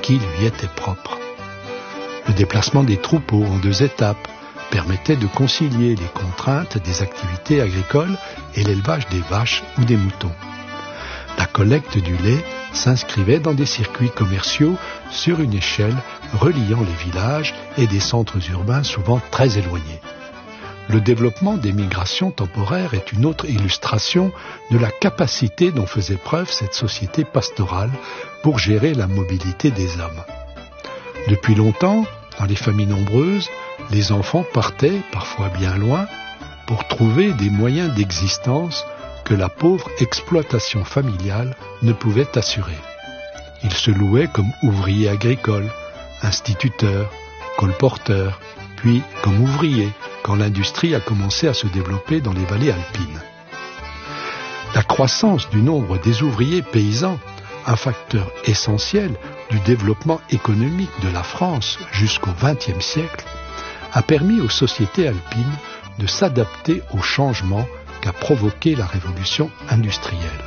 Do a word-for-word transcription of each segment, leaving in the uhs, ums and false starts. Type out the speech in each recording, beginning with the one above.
qui lui était propre. Le déplacement des troupeaux en deux étapes permettait de concilier les contraintes des activités agricoles et l'élevage des vaches ou des moutons. La collecte du lait s'inscrivait dans des circuits commerciaux sur une échelle reliant les villages et des centres urbains souvent très éloignés. Le développement des migrations temporaires est une autre illustration de la capacité dont faisait preuve cette société pastorale pour gérer la mobilité des hommes. Depuis longtemps, dans les familles nombreuses, les enfants partaient, parfois bien loin, pour trouver des moyens d'existence que la pauvre exploitation familiale ne pouvait assurer. Ils se louaient comme ouvriers agricoles, instituteurs, colporteurs, puis comme ouvriers quand l'industrie a commencé à se développer dans les vallées alpines. La croissance du nombre des ouvriers paysans, un facteur essentiel du développement économique de la France jusqu'au vingtième siècle, a permis aux sociétés alpines de s'adapter aux changements qu'a provoqué la révolution industrielle.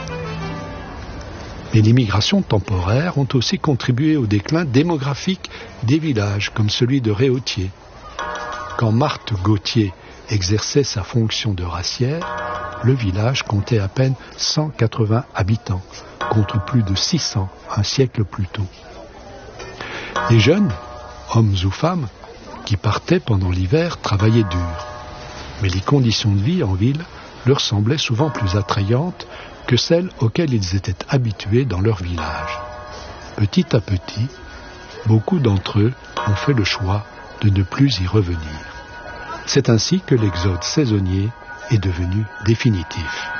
Mais les migrations temporaires ont aussi contribué au déclin démographique des villages comme celui de Réautier. Quand Marthe Gauthier exerçait sa fonction de racière, le village comptait à peine cent quatre-vingts habitants, contre plus de six cents un siècle plus tôt. Les jeunes, hommes ou femmes, qui partaient pendant l'hiver travaillaient dur, mais les conditions de vie en ville leur semblaient souvent plus attrayantes que celles auxquelles ils étaient habitués dans leur village. Petit à petit, beaucoup d'entre eux ont fait le choix de ne plus y revenir. C'est ainsi que l'exode saisonnier est devenu définitif.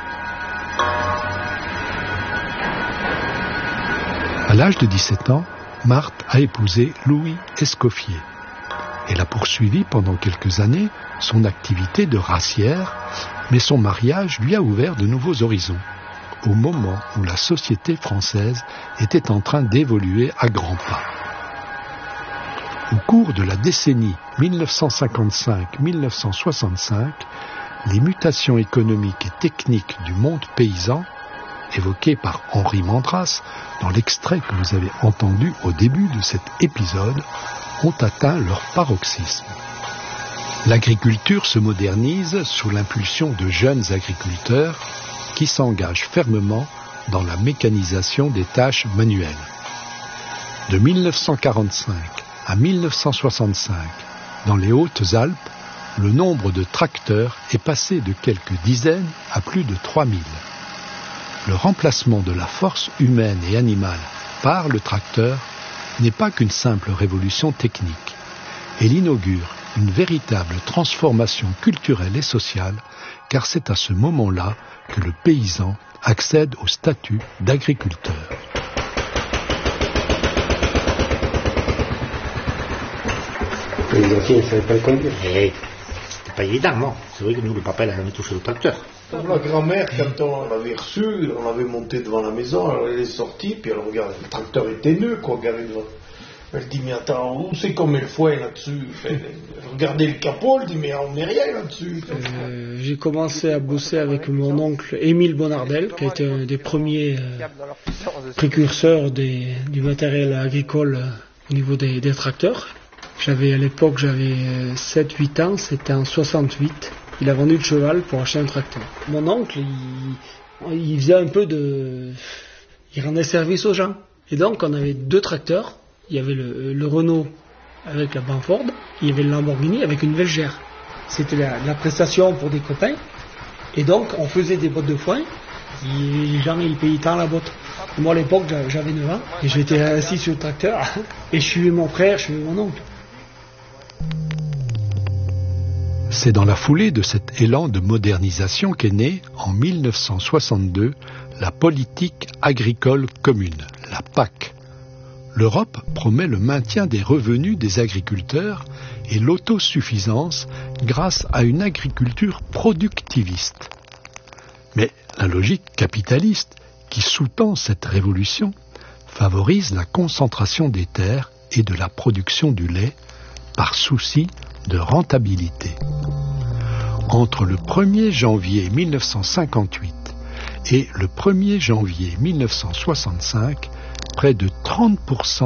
À l'âge de dix-sept ans, Marthe a épousé Louis Escoffier. Elle a poursuivi pendant quelques années son activité de racière, mais son mariage lui a ouvert de nouveaux horizons, au moment où la société française était en train d'évoluer à grands pas. Au cours de la décennie mille neuf cent cinquante-cinq à mille neuf cent soixante-cinq, les mutations économiques et techniques du monde paysan, évoquées par Henri Mandras dans l'extrait que vous avez entendu au début de cet épisode, ont atteint leur paroxysme. L'agriculture se modernise sous l'impulsion de jeunes agriculteurs qui s'engagent fermement dans la mécanisation des tâches manuelles. De mille neuf cent quarante-cinq à mille neuf cent soixante-cinq, dans les Hautes-Alpes, le nombre de tracteurs est passé de quelques dizaines à plus de trois mille. Le remplacement de la force humaine et animale par le tracteur n'est pas qu'une simple révolution technique. Elle inaugure une véritable transformation culturelle et sociale, car c'est à ce moment-là que le paysan accède au statut d'agriculteur. Les anciens ne savaient pas le conduire. Et c'était pas évident, non. C'est vrai que nous, le papa, il a jamais touché au tracteur. La grand-mère, quand on l'avait reçue, on l'avait monté devant la maison, alors elle est sortie, puis elle regarde, le tracteur était neuf, quoi, garé devant. Elle dit, mais attends, où c'est qu'on met le foin là-dessus? Elle regardait le capot, elle dit, mais on met rien là-dessus. Euh, j'ai commencé à bosser avec mon oncle Émile Bonardel, qui a été un des premiers euh, précurseurs des, du matériel agricole euh, au niveau des, des tracteurs. J'avais, à l'époque, j'avais sept huit ans, c'était en soixante-huit. Il a vendu le cheval pour acheter un tracteur. Mon oncle, il, il faisait un peu de... Il rendait service aux gens. Et donc, on avait deux tracteurs. Il y avait le, le Renault avec la Banford. Il y avait le Lamborghini avec une Velgère. C'était la, la prestation pour des copains. Et donc, on faisait des bottes de foin. Et les gens, ils payaient tant la botte. Et moi, à l'époque, j'avais neuf ans. Et j'étais assis sur le tracteur. Et je suivais mon frère, je suivais mon oncle. C'est dans la foulée de cet élan de modernisation qu'est née, en mille neuf cent soixante-deux, la politique agricole commune, la P A C. L'Europe promet le maintien des revenus des agriculteurs et l'autosuffisance grâce à une agriculture productiviste. Mais la logique capitaliste qui sous-tend cette révolution favorise la concentration des terres et de la production du lait par souci de rentabilité. Entre le premier janvier mille neuf cent cinquante-huit et le premier janvier mille neuf cent soixante-cinq, près de trente pour cent